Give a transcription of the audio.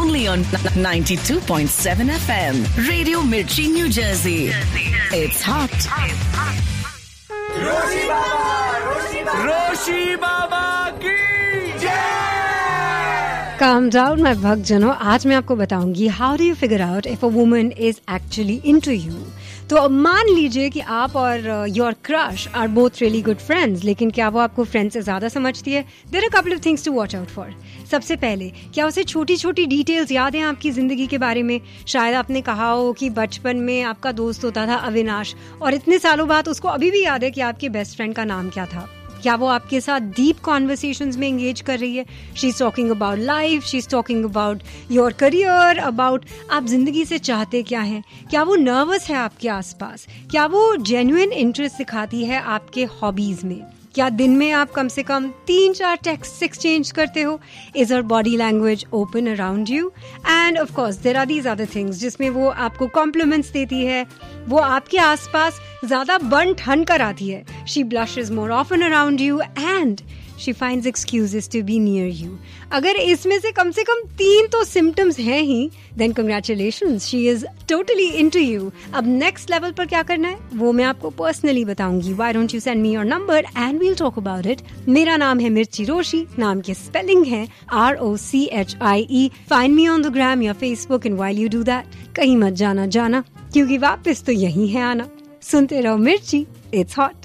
only on 92.7 FM. Radio Mirchi, New Jersey. It's hot. रोशी बाबा की जय। Calm down, my भक्तजनों. आज मैं आपको बताऊंगी how do you figure out if a woman is actually into you. तो अब मान लीजिए कि आप और your crush are both really good friends, लेकिन क्या वो आपको फ्रेंड से ज्यादा समझती है? There are a couple of things to watch out for. सबसे पहले, क्या उसे छोटी छोटी डिटेल्स याद हैं आपकी जिंदगी के बारे में? शायद आपने कहा हो कि बचपन में आपका दोस्त होता था अविनाश, और इतने सालों बाद उसको अभी भी याद है कि आपके बेस्ट फ्रेंड का नाम क्या था. क्या वो आपके साथ डीप कॉन्वर्सेशंस में एंगेज कर रही है? She is talking about life, she is talking about your career, about आप जिंदगी से चाहते क्या हैं? क्या वो नर्वस है आपके आसपास? क्या वो जेन्युइन इंटरेस्ट दिखाती है आपके हॉबीज में? क्या दिन में आप कम से कम 3-4 टेक्स्ट एक्सचेंज करते हो? Is her body language open around you? End of course there are these other things जिसमें वो आपको कॉम्प्लीमेंट्स देती है, वो आपके आसपास ज्यादा बन ठन कर आती है. She blushes more often around you and she finds excuses to be near you. अगर इसमें से कम 3 तो symptoms हैं ही, then congratulations, she is totally into you. अब next level पर क्या करना है वो मैं आपको personally बताऊंगी. Why don't you send me your number and we'll talk about it. मेरा नाम है मिर्ची रोशी, नाम के spelling है ROCHIE. Find me on the gram या Facebook, and while you do that, कहीं मत जाना क्योंकि वापस तो यही है आना. सुनते रहो मिर्ची, it's hot.